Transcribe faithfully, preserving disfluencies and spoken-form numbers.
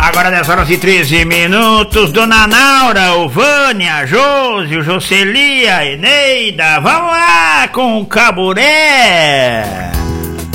Agora dez horas e treze minutos, Dona Naura, o Vânia, Josi, o Jocely, a Eneida, vamos lá com o Caburé.